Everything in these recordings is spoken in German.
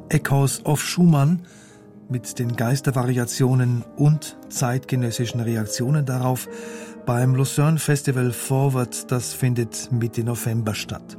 Echoes of Schumann mit den Geistervariationen und zeitgenössischen Reaktionen darauf beim Lucerne Festival Forward, das findet Mitte November statt.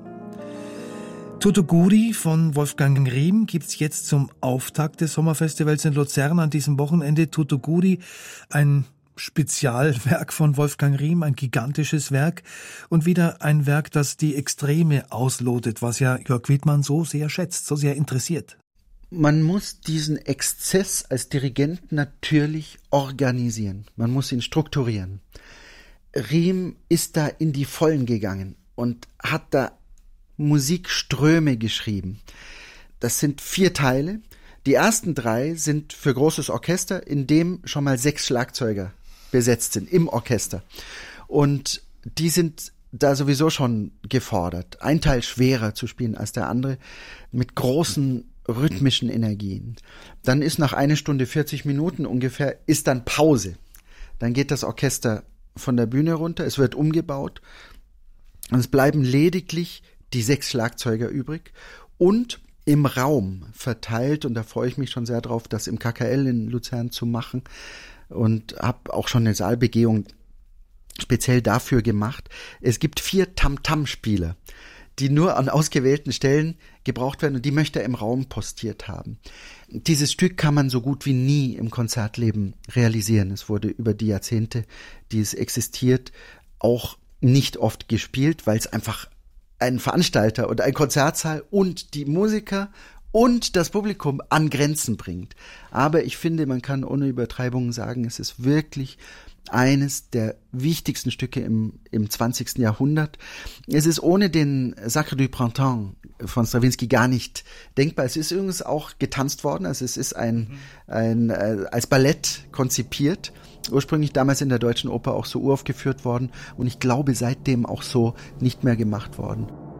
Tuttuguri von Wolfgang Riem gibt's jetzt zum Auftakt des Sommerfestivals in Luzern an diesem Wochenende. Tuttuguri, ein Spezialwerk von Wolfgang Riem, ein gigantisches Werk und wieder ein Werk, das die Extreme auslotet, was ja Jörg Widmann so sehr schätzt, so sehr interessiert. Man muss diesen Exzess als Dirigent natürlich organisieren. Man muss ihn strukturieren. Riem ist da in die Vollen gegangen und hat da Musikströme geschrieben. Das sind 4 Teile. Die ersten 3 sind für großes Orchester, in dem schon mal 6 Schlagzeuger besetzt sind, im Orchester. Und die sind da sowieso schon gefordert. Ein Teil schwerer zu spielen als der andere, mit großen rhythmischen Energien. Dann ist nach 1 Stunde 40 Minuten ungefähr, ist dann Pause. Dann geht das Orchester von der Bühne runter, es wird umgebaut und es bleiben lediglich die 6 Schlagzeuger übrig und im Raum verteilt, und da freue ich mich schon sehr drauf, das im KKL in Luzern zu machen und habe auch schon eine Saalbegehung speziell dafür gemacht. Es gibt 4 Tam-Tam-Spieler, die nur an ausgewählten Stellen gebraucht werden und die möchte er im Raum postiert haben. Dieses Stück kann man so gut wie nie im Konzertleben realisieren. Es wurde über die Jahrzehnte, die es existiert, auch nicht oft gespielt, weil es einfach ein Veranstalter und ein Konzertsaal und die Musiker und das Publikum an Grenzen bringt. Aber ich finde, man kann ohne Übertreibung sagen, es ist wirklich eines der wichtigsten Stücke im 20. Jahrhundert. Es ist ohne den Sacre du Printemps von Stravinsky gar nicht denkbar. Es ist übrigens auch getanzt worden, also es ist als Ballett konzipiert, ursprünglich damals in der Deutschen Oper auch so uraufgeführt worden und ich glaube seitdem auch so nicht mehr gemacht worden.